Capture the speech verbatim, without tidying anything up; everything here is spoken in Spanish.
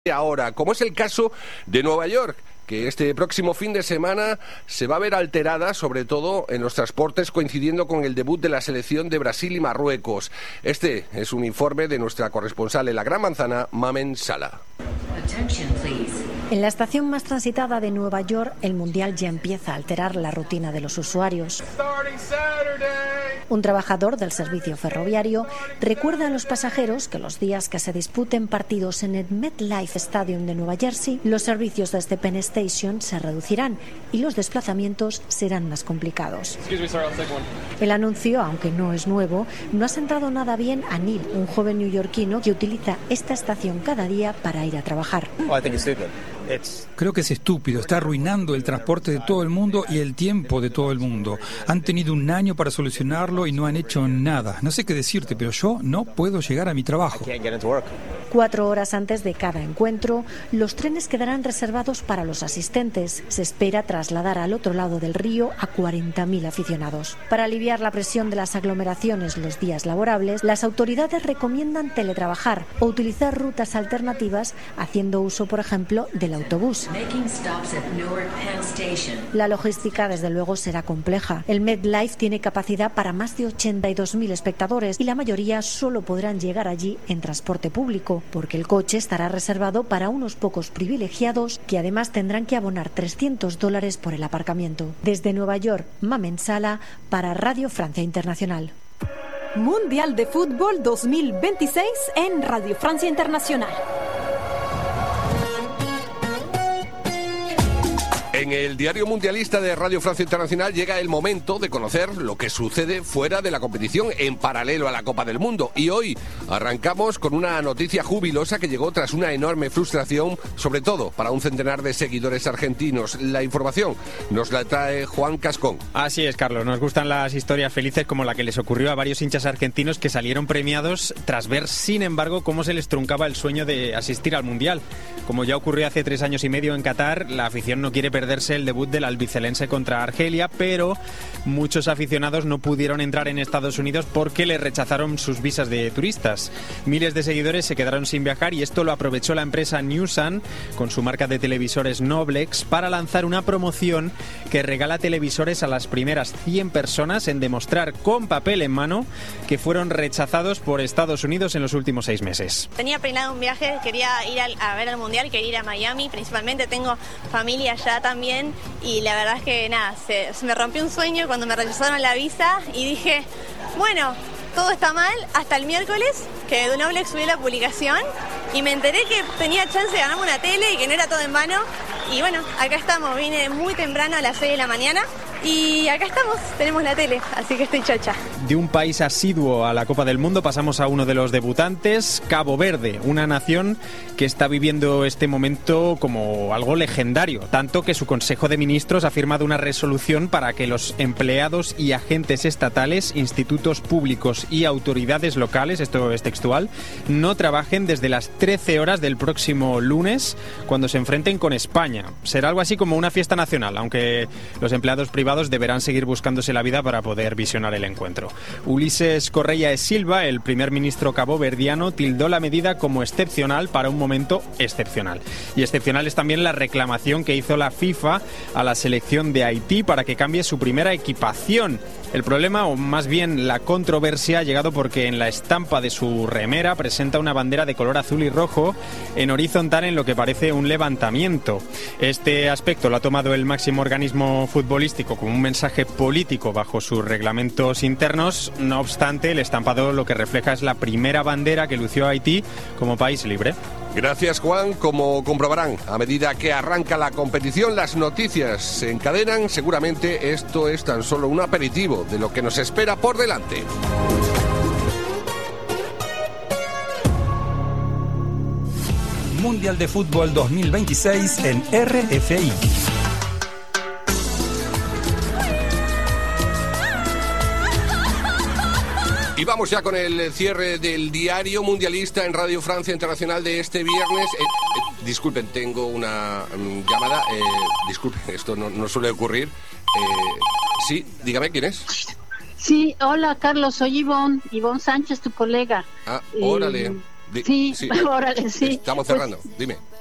ahora, como es el caso de Nueva York, que este próximo fin de semana se va a ver alterada, sobre todo en los transportes, coincidiendo con el debut de la selección de Brasil y Marruecos. Este es un informe de nuestra corresponsal en la Gran Manzana, Mamen Sala. En la estación más transitada de Nueva York, el Mundial ya empieza a alterar la rutina de los usuarios. Un trabajador del servicio ferroviario recuerda a los pasajeros que los días que se disputen partidos en el MetLife Stadium de Nueva Jersey, los servicios desde Penn Station se reducirán y los desplazamientos serán más complicados. El anuncio, aunque no es nuevo, no ha sentado nada bien a Neil, un joven neoyorquino que utiliza esta estación cada día para ir a trabajar. Creo que es estúpido, está arruinando el transporte de todo el mundo y el tiempo de todo el mundo. Han tenido un año para solucionarlo y no han hecho nada. No sé qué decirte, pero yo no puedo llegar a mi trabajo. Cuatro horas antes de cada encuentro, los trenes quedarán reservados para los asistentes. Se espera trasladar al otro lado del río a cuarenta mil aficionados. Para aliviar la presión de las aglomeraciones los días laborables, las autoridades recomiendan teletrabajar o utilizar rutas alternativas, haciendo uso, por ejemplo, del autobús. La logística, desde luego, será compleja. El MetLife tiene capacidad para más de ochenta y dos mil espectadores y la mayoría solo podrán llegar allí en transporte público, porque el coche estará reservado para unos pocos privilegiados que además tendrán que abonar trescientos dólares por el aparcamiento. Desde Nueva York, Mamen Sala para Radio Francia Internacional. Mundial de Fútbol dos mil veintiséis en Radio Francia Internacional. En el diario mundialista de Radio Francia Internacional llega el momento de conocer lo que sucede fuera de la competición en paralelo a la Copa del Mundo. Y hoy arrancamos con una noticia jubilosa que llegó tras una enorme frustración, sobre todo para un centenar de seguidores argentinos. La información nos la trae Juan Cascón. Así es, Carlos. Nos gustan las historias felices como la que les ocurrió a varios hinchas argentinos que salieron premiados tras ver, sin embargo, cómo se les truncaba el sueño de asistir al Mundial. Como ya ocurrió hace tres años y medio en Qatar, la afición no quiere perder el debut del albicelense contra Argelia, pero muchos aficionados no pudieron entrar en Estados Unidos porque le rechazaron sus visas de turistas. Miles de seguidores se quedaron sin viajar y esto lo aprovechó la empresa Newsan con su marca de televisores Noblex para lanzar una promoción que regala televisores a las primeras cien personas en demostrar con papel en mano que fueron rechazados por Estados Unidos en los últimos seis meses. Tenía planeado un viaje, quería ir al, a ver el Mundial, quería ir a Miami, principalmente tengo familia allá también. Bien, y la verdad es que nada, se, se me rompió un sueño cuando me rechazaron la visa y dije, bueno, todo está mal hasta el miércoles que Noblex subió la publicación y me enteré que tenía chance de ganarme una tele y que no era todo en vano. Y bueno, acá estamos, vine muy temprano a las seis de la mañana y acá estamos, tenemos la tele, así que estoy chocha. De un país asiduo a la Copa del Mundo pasamos a uno de los debutantes, Cabo Verde, una nación que está viviendo este momento como algo legendario, tanto que su Consejo de Ministros ha firmado una resolución para que los empleados y agentes estatales, institutos públicos y autoridades locales, esto es textual, no trabajen desde las trece horas del próximo lunes cuando se enfrenten con España. Será algo así como una fiesta nacional, aunque los empleados privados deberán seguir buscándose la vida para poder visionar el encuentro. Ulises Correia e Silva, el primer ministro caboverdiano, tildó la medida como excepcional para un momento excepcional. Y excepcional es también la reclamación que hizo la FIFA a la selección de Haití para que cambie su primera equipación. El problema, o más bien la controversia, ha llegado porque en la estampa de su remera presenta una bandera de color azul y rojo en horizontal en lo que parece un levantamiento. Este aspecto lo ha tomado el máximo organismo futbolístico como un mensaje político bajo sus reglamentos internos. No obstante, el estampado lo que refleja es la primera bandera que lució Haití como país libre. Gracias, Juan. Como comprobarán, a medida que arranca la competición, las noticias se encadenan. Seguramente esto es tan solo un aperitivo de lo que nos espera por delante. Mundial de Fútbol dos mil veintiséis en R F I. Y vamos ya con el cierre del diario mundialista en Radio Francia Internacional de este viernes. Eh, eh, disculpen, tengo una um, llamada. Eh, disculpen, esto no, no suele ocurrir. Eh, sí, dígame, ¿quién es? Sí, hola Carlos, soy Ivonne, Ivonne Sánchez, tu colega. Ah, órale. Eh, Di, sí, sí, órale, sí. Estamos cerrando, pues, dime.